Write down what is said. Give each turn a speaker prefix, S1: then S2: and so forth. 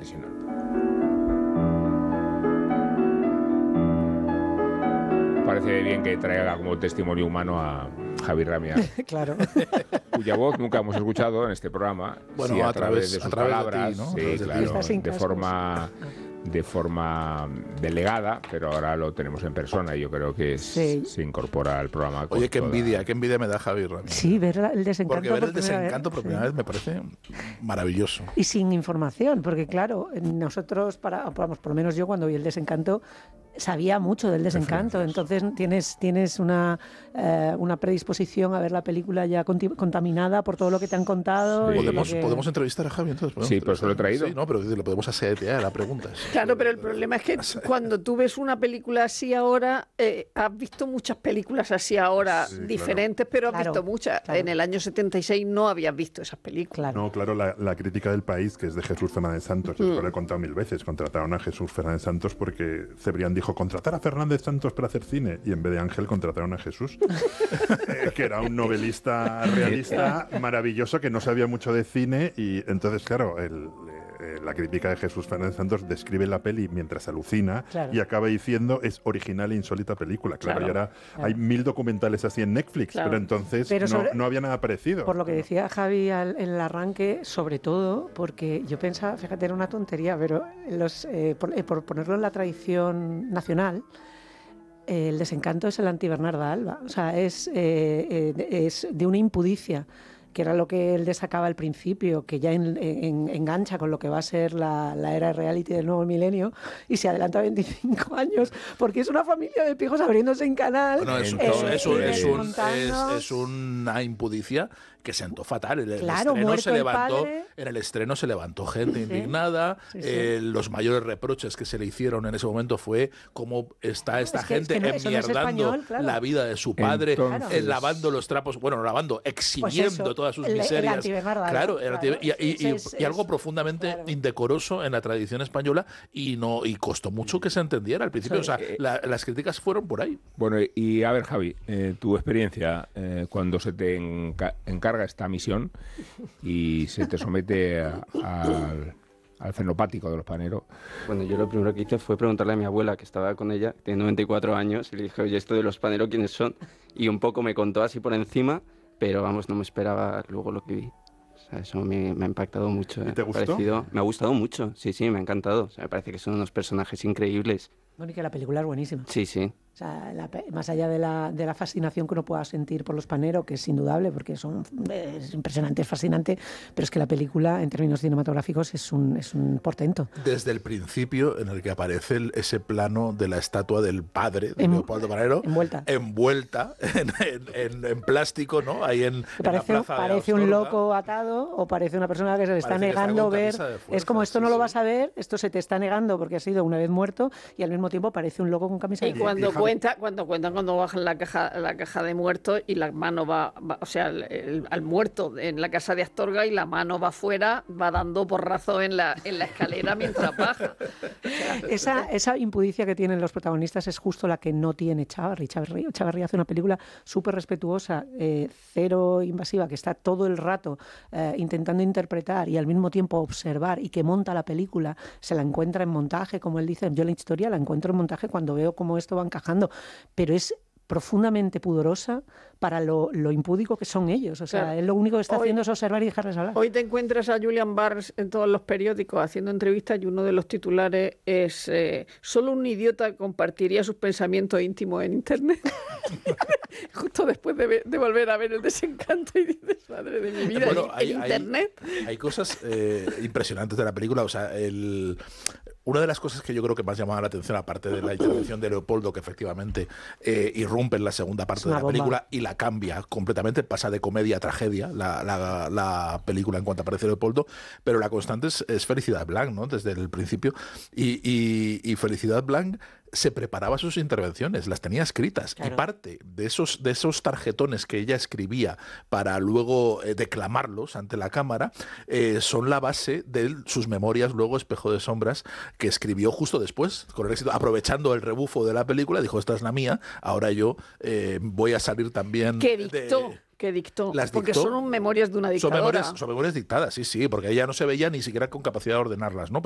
S1: impresionante. Parece bien que traiga como testimonio humano a Javi Ramiar,
S2: claro,
S1: cuya voz nunca hemos escuchado en este programa.
S3: Bueno,
S1: sí,
S3: a través
S1: de sus
S3: palabras,
S1: palabras,
S3: de ti, ¿no?
S1: sí, claro,
S2: de
S1: de forma delegada, pero ahora lo tenemos en persona y yo creo que se incorpora al programa.
S3: Oye, qué envidia me da Javi Ramiar.
S2: Sí, ver el desencanto.
S3: Porque ver el desencanto por primera vez me parece maravilloso.
S2: Y sin información, porque claro, nosotros, por lo menos yo cuando vi el desencanto, sabía mucho del desencanto, entonces tienes una predisposición a ver la película ya contaminada por todo lo que te han contado.
S1: Sí.
S3: ¿Podemos entrevistar a Javi entonces?
S1: Sí, pues lo he traído.
S3: Sí, no, pero lo podemos asetear a preguntas.
S4: Claro, pero el problema es que cuando tú ves una película así ahora, has visto muchas películas así ahora diferentes, pero has visto muchas. Claro. En el año 76 no habías visto esas películas.
S5: No, claro, la crítica del País, que es de Jesús Fernández Santos, esto lo he contado 1000 veces, contrataron a Jesús Fernández Santos porque Cebrián dijo contratar a Fernández Santos para hacer cine, y en vez de Ángel contrataron a Jesús, que era un novelista realista maravilloso que no sabía mucho de cine, y entonces, claro, la crítica de Jesús Fernández Santos describe la peli mientras alucina y acaba diciendo es original e insólita película. Claro, y ahora hay 1000 documentales así en Netflix, pero entonces no había nada parecido.
S2: Por lo que decía Javi en el arranque, sobre todo, porque yo pensaba, fíjate, era una tontería, pero por ponerlo en la tradición nacional, el desencanto es el anti-Bernarda Alba, o sea, es de una impudicia, que era lo que él destacaba al principio, que ya engancha con lo que va a ser la era reality del nuevo milenio, y se adelanta 25 años, porque es una familia de pijos abriéndose en canal.
S3: Bueno, es una impudicia que sentó fatal. En el estreno se levantó gente indignada. Los mayores reproches que se le hicieron en ese momento fue cómo está esta gente enmierdando la vida de su padre, lavando los trapos, exhibiendo todas sus miserias. Y algo profundamente indecoroso en la tradición española, y costó mucho que se entendiera al principio. Las críticas fueron por ahí.
S1: Bueno, y a ver, Javi, tu experiencia cuando se te encarga esta misión y se te somete al fenopático de los paneros.
S6: Bueno, yo lo primero que hice fue preguntarle a mi abuela, que estaba con ella, que tiene 94 años, y le dije, oye, esto de los paneros, ¿quiénes son? Y un poco me contó así por encima, pero vamos, no me esperaba luego lo que vi. O sea, eso me ha impactado mucho.
S5: ¿Y te gustó?
S6: Me ha gustado mucho, sí, me ha encantado. O sea, me parece que son unos personajes increíbles.
S2: Bueno, y que la película es buenísima.
S6: Sí.
S2: O sea, más allá de la fascinación que uno pueda sentir por los paneros, que es indudable, porque es impresionante, es fascinante, pero es que la película, en términos cinematográficos, es un portento.
S3: Desde el principio, en el que aparece ese plano de la estatua del padre de Leopoldo Panero, envuelta en plástico, ¿no? Ahí en la plaza
S2: parece un loco atado, o parece una persona que se le está negando ver. Es como, esto no lo vas a ver, esto se te está negando porque has sido una vez muerto, y al mismo tiempo parece un loco con camisa de fuerza.
S4: Cuando bajan la caja de muertos y la mano va o sea, al muerto en la casa de Astorga, y la mano va afuera, va dando porrazo en la escalera mientras baja. O sea,
S2: esa impudicia que tienen los protagonistas es justo la que no tiene Chávarri. Chávarri hace una película súper respetuosa, cero invasiva, que está todo el rato intentando interpretar y al mismo tiempo observar, y que monta la película, se la encuentra en montaje, como él dice, yo la historia la encuentro en montaje cuando veo cómo esto va encajando, pero es profundamente pudorosa para lo impúdico que son ellos. O sea, él lo único que está haciendo es observar y dejarles hablar.
S4: Hoy te encuentras a Julian Barnes en todos los periódicos haciendo entrevistas, y uno de los titulares es solo un idiota compartiría sus pensamientos íntimos en Internet. Justo después de volver a ver El Desencanto, y dices, madre de mi vida, bueno, Internet.
S3: Hay cosas impresionantes de la película. O sea, una de las cosas que yo creo que más llamaba la atención, aparte de la intervención de Leopoldo, que efectivamente irrumpe en la segunda parte de la película y la cambia completamente, pasa de comedia a tragedia la película en cuanto aparece Leopoldo, pero la constante es Felicidad Blanc, ¿no? Desde el principio, y Felicidad Blanc se preparaba sus intervenciones, las tenía escritas, y parte de esos tarjetones que ella escribía para luego declamarlos ante la cámara son la base de sus memorias, luego Espejo de Sombras, que escribió justo después, con el éxito, aprovechando el rebufo de la película, dijo, esta es la mía, ahora yo voy a salir también
S4: que dictó, porque son memorias de una dictadora.
S3: Son memorias dictadas, sí, porque ella no se veía ni siquiera con capacidad de ordenarlas, ¿no?